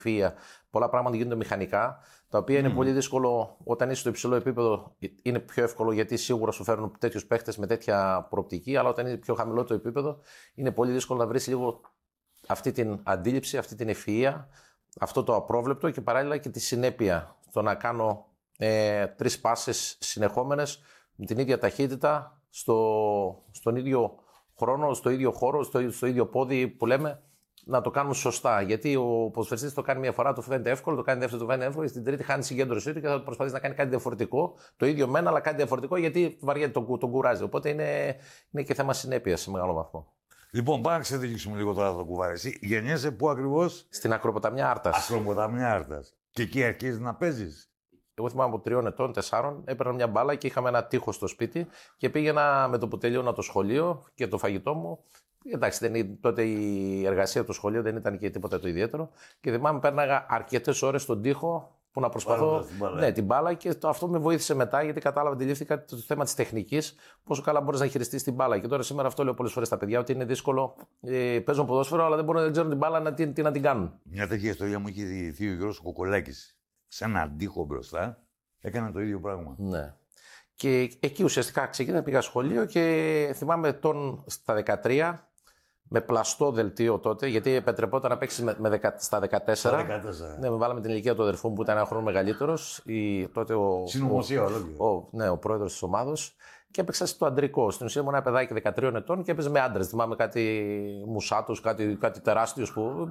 ευφυΐα. Πολλά πράγματα γίνονται μηχανικά, τα οποία είναι πολύ δύσκολο όταν είσαι στο υψηλό επίπεδο. Είναι πιο εύκολο γιατί σίγουρα σου φέρνουν τέτοιους παίχτες με τέτοια προοπτική, αλλά όταν είναι πιο χαμηλό το επίπεδο, είναι πολύ δύσκολο να βρεις λίγο αυτή την αντίληψη, αυτή την ευφυΐα, αυτό το απρόβλεπτο και παράλληλα και τη συνέπεια στο να κάνω 3 πάσες συνεχόμενες με την ίδια ταχύτητα, στον ίδιο χρόνο, στο ίδιο χώρο, στο ίδιο πόδι που λέμε, να το κάνουμε σωστά. Γιατί ο ποδοσφαιριστής το κάνει μια φορά, του φαίνεται εύκολο, το κάνει δεύτερο, του φαίνεται εύκολο, στην τρίτη χάνει συγκέντρωσή του και θα προσπαθήσει να κάνει κάτι διαφορετικό. Το ίδιο μένα, αλλά κάτι διαφορετικό γιατί βαριέται, τον κουράζει. Οπότε είναι και θέμα συνέπειας σε μεγάλο βαθμό. Λοιπόν, πάμε να ξεδικήσουμε λίγο τώρα το κουβάρι. Εσύ γεννιέσαι πού ακριβώς? Στην Ακροποταμιά Άρτας. Ακροποταμιά Άρτας. Και εκεί αρχίζεις να παίζεις? Εγώ θυμάμαι από 3 ετών, 4, έπαιρνα μια μπάλα και είχαμε ένα τοίχο στο σπίτι και πήγαινα με το που τελείωνα το σχολείο και το φαγητό μου. Εντάξει, τότε η εργασία του σχολείου δεν ήταν και τίποτα το ιδιαίτερο. Και θυμάμαι πέρναγα αρκετές ώρες στον τοίχο που να προσπαθώ. Ναι, την μπάλα και αυτό με βοήθησε μετά γιατί κατάλαβα, αντιλήφθηκα το θέμα της τεχνικής, πόσο καλά μπορείς να χειριστείς την μπάλα. Και τώρα σήμερα αυτό λέω πολλές φορές στα παιδιά, ότι είναι δύσκολο. Παίζουν ποδόσφαιρο, αλλά δεν ξέρουν την μπάλα τι να την κάνουν. Μια τέτοια ιστορία μου είχε διηγηθεί ο Γιώργος Κοκολάκης. Σε έναν τοίχο μπροστά, έκανε το ίδιο πράγμα. Ναι. Και εκεί ουσιαστικά ξεκίνησα, πήγα σχολείο και θυμάμαι στα 13. Με πλαστό δελτίο τότε, γιατί επιτρεπόταν να παίξει στα 14. Στα 14. Ναι, με βάλαμε την ηλικία του αδερφού μου που ήταν ένα χρόνο μεγαλύτερος. Τότε συνωμοσία, ο πρόεδρος της ομάδος. Και έπαιξα στο αντρικό. Στην ουσία ήμουν ένα παιδάκι 13 ετών και έπαιζε με άντρες. Θυμάμαι κάτι μουσάτους, κάτι τεράστιους που.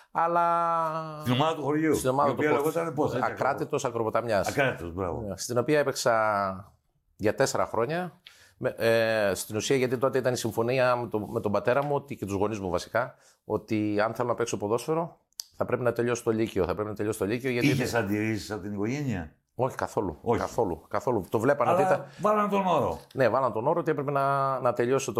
Αλλά. Στην ομάδα του χωριού. Στην ομάδα του χωριού. Ακράτητος Ακροποταμιάς. Ακράτητος, μπράβο. Στην οποία έπαιξα για 4 χρόνια. Στην ουσία, γιατί τότε ήταν η συμφωνία με τον πατέρα μου και τους γονείς μου βασικά, ότι αν θέλω να παίξω ποδόσφαιρο θα πρέπει να τελειώσω το Λύκειο. Είχες αντιρρήσεις από την οικογένεια? Όχι, καθόλου. Καθόλου. Το βλέπανε ότι ήταν. Βάλαν τον όρο. Ναι, βάλαν τον όρο ότι έπρεπε να τελειώσω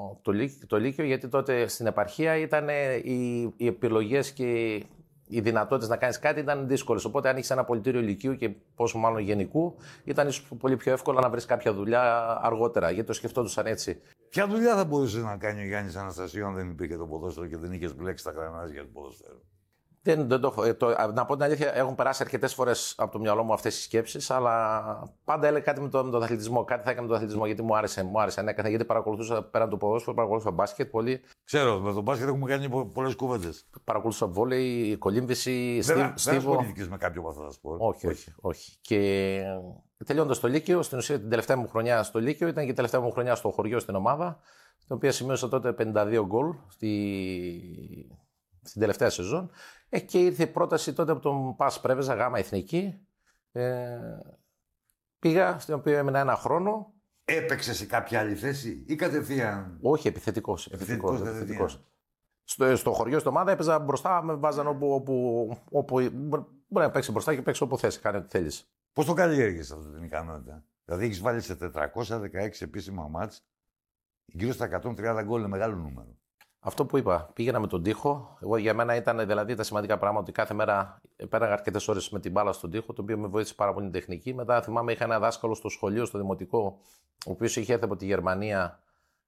το Λύκειο, γιατί τότε στην επαρχία ήταν οι επιλογές και οι δυνατότητες να κάνεις κάτι ήταν δύσκολες. Οπότε, αν είχες ένα πολιτήριο λυκείου και πόσο μάλλον γενικού, ήταν ίσως πολύ πιο εύκολο να βρεις κάποια δουλειά αργότερα, γιατί το σκεφτόντουσαν έτσι. Ποια δουλειά θα μπορούσε να κάνει ο Γιάννης Αναστασίου αν δεν υπήρχε το ποδόσφαιρο και δεν είχες μπλέξει τα γρανάζια του ποδοσφαίρου? Δεν το έχω. Να πω την αλήθεια, έχουν περάσει αρκετές φορές από το μυαλό μου αυτές οι σκέψεις, αλλά πάντα έλεγα κάτι με τον αθλητισμό. Κάτι θα έκανα με τον αθλητισμό, γιατί μου άρεσε ανέκαθεν, γιατί παρακολουθούσα πέραν του ποδόσφαιρου, παρακολουθούσα μπάσκετ πολύ. Ξέρω, με τον μπάσκετ έχουμε κάνει πολλές κουβέντες. Παρακολουθούσα βόλεϊ, κολύμβηση, στίβο. Δεν ασχολήθηκες με κάποιο από αυτά τα σπορ? Όχι. Και τελειώντας το Λύκειο, στην ουσία την τελευταία μου χρονιά στο Λύκειο ήταν και η τελευταία μου χρονιά στο χωριό στην ομάδα, στην οποία σημείωσα τότε 52 γκολ στην τελευταία σεζόν. Και ήρθε η πρόταση τότε από τον Πας Πρέβεζα, γάμα εθνική. Πήγα, στην οποία έμεινα 1 χρόνο. Έπαιξε σε κάποια άλλη θέση ή κατευθείαν? Όχι, επιθετικός. Στο χωριό, στην ομάδα έπαιζα μπροστά, με βάζαν όπου μπορεί να παίξει μπροστά και παίξει όπου θες, κάνε ό,τι θέλεις. Πώς το καλλιέργησες αυτή την ικανότητα? Δηλαδή έχεις βάλει σε 416 επίσημα μάτς γύρω στα 130 γκολ, είναι μεγάλο νούμερο. Αυτό που είπα, πήγαινα με τον τοίχο. Για μένα ήταν δηλαδή τα σημαντικά πράγματα ότι κάθε μέρα πέραγα αρκετές ώρες με την μπάλα στον τοίχο, το οποίο με βοήθησε πάρα πολύ την τεχνική. Μετά θυμάμαι είχα ένα δάσκαλο στο σχολείο, στο δημοτικό, ο οποίος είχε έρθει από τη Γερμανία.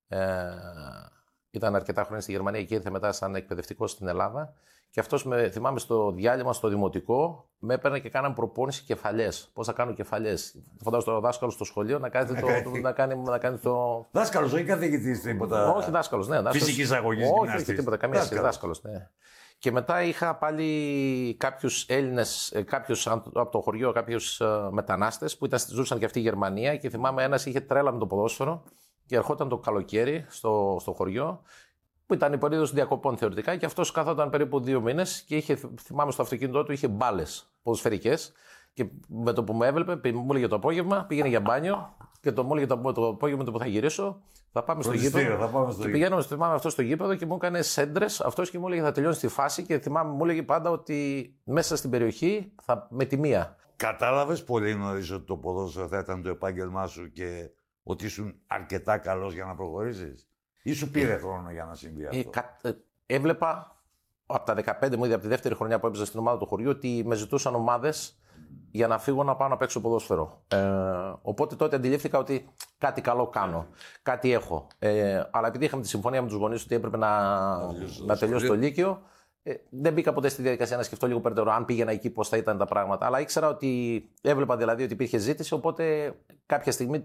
Ήταν αρκετά χρόνια στη Γερμανία και ήρθε μετά σαν εκπαιδευτικό στην Ελλάδα. Και αυτός θυμάμαι στο διάλειμμα στο δημοτικό, με έπαιρνε και κάναμε προπόνηση κεφαλιές. Πώς θα κάνω κεφαλιές. Φαντάζομαι το δάσκαλο στο σχολείο να κάνει το. Δάσκαλος, όχι καθηγητής, τίποτα. Όχι δάσκαλος, ναι. Φυσικής αγωγής, όχι τίποτα, καμία σχέση. Δάσκαλος, ναι. Και μετά είχα πάλι κάποιους Έλληνες, από το χωριό, κάποιους μετανάστες που ζούσαν και αυτοί η Γερμανία. Και θυμάμαι ένας είχε τρέλα με το ποδόσφαιρο και ερχόταν το καλοκαίρι στο χωριό, που ήταν η περίοδος διακοπών θεωρητικά, και αυτός καθόταν περίπου 2 μήνες και θυμάμαι στο αυτοκίνητό του είχε μπάλες ποδοσφαιρικές. Και με το που με έβλεπε, μου έλεγε το απόγευμα, πήγαινε για μπάνιο και μου έλεγε το απόγευμα που θα γυρίσω, θα πάμε στο γήπεδο. Και πηγαίνω, θυμάμαι αυτό στο γήπεδο και μου έκανε σέντρες αυτός και μου έλεγε θα τελειώνει τη φάση. Και θυμάμαι, μου έλεγε πάντα ότι μέσα στην περιοχή με τη μία. Κατάλαβες πολύ νωρίς ότι το ποδόσφαιρο θα ήταν το επάγγελμά σου και ότι ήσουν αρκετά καλός για να προχωρήσεις? Ή σου πήρε χρόνο για να συμβεί αυτό? Έβλεπα από τα 15 μου, ήδη από τη δεύτερη χρονιά που έπαιζα στην ομάδα του χωριού, ότι με ζητούσαν ομάδες για να φύγω να πάω να παίξω ποδόσφαιρο. Οπότε τότε αντιλήφθηκα ότι κάτι καλό κάνω, κάτι έχω. Αλλά επειδή είχαμε τη συμφωνία με τους γονείς ότι έπρεπε να τελειώσω το Λύκειο, Δεν μπήκα ποτέ στη διαδικασία να σκεφτώ λίγο περαιτέρω αν πήγαινα εκεί πώς θα ήταν τα πράγματα. Αλλά ήξερα ότι έβλεπα δηλαδή ότι υπήρχε ζήτηση. Οπότε κάποια στιγμή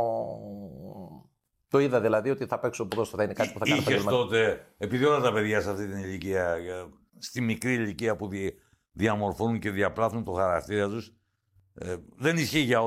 το είδα δηλαδή ότι θα παίξω ποδόσφαιρο, θα είναι κάτι που θα κάνω. Είχες τότε, επειδή όλα τα παιδιά σε αυτή την ηλικία, στη μικρή ηλικία που διαμορφώνουν και διαπλάθουν το χαρακτήρα τους, δεν ισχύει για